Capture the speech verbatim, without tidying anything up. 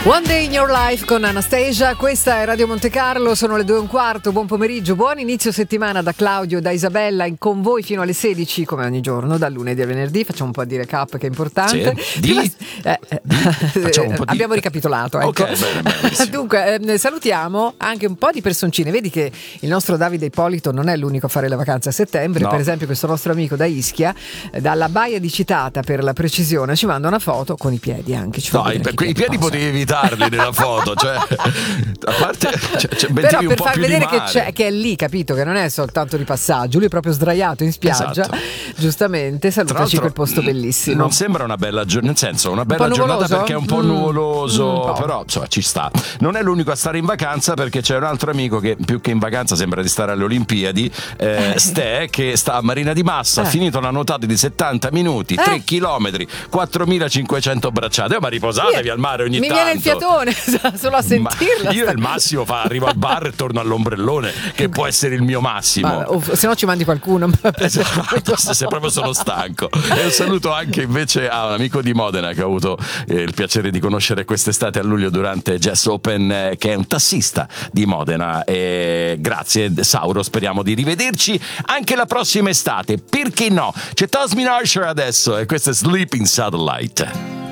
One Day in Your Life con Anastasia, questa è Radio Monte Carlo, sono le due e un quarto, buon pomeriggio, buon inizio settimana da Claudio, da Isabella, in con voi fino alle sedici come ogni giorno, dal lunedì al venerdì, facciamo un po' di recap che è importante. Sì. Di... Prima, eh, eh, Facciamo un po' di... abbiamo ricapitolato, ecco. Ok, bene, bene. Dunque, eh, salutiamo anche un po' di personcine, vedi che il nostro Davide Ippolito non è l'unico a fare le vacanze a settembre, no. Per esempio questo nostro amico da Ischia, eh, dalla Baia di Citata per la precisione, ci manda una foto con i piedi anche. Ci No, i, per, i piedi potevi evitarli nella foto, cioè a parte cioè, cioè, però per un po' far più vedere di che, mare. c'è, che è lì, capito, che non è soltanto di passaggio, lui è proprio sdraiato in spiaggia, esatto. Giustamente, salutaci quel posto bellissimo. Non sembra una bella giornata, nel senso una bella un giornata perché è un po' mm. nuvoloso, mm, un po'. però insomma ci sta. Non è l'unico a stare in vacanza perché c'è un altro amico che più che in vacanza sembra di stare alle Olimpiadi, eh, Ste, che sta a Marina di Massa, eh. ha finito una nuotata di settanta minuti, eh. tre chilometri, quattromilacinquecento bracciate, ma riposatevi al mare ogni mi tanto. Mi viene il fiatone solo a sentirla. Ma io al massimo fa, arrivo al bar e torno all'ombrellone, che può essere il mio massimo. Ma, o, se no ci mandi qualcuno. Esatto, se proprio sono stanco. E un saluto anche invece a un amico di Modena che ho avuto eh, il piacere di conoscere quest'estate a luglio durante Jazz Open, eh, che è un tassista di Modena. E grazie Sauro, speriamo di rivederci anche la prossima estate, perché no? C'è Tasmin Archer adesso e questo è Sleeping Satellite.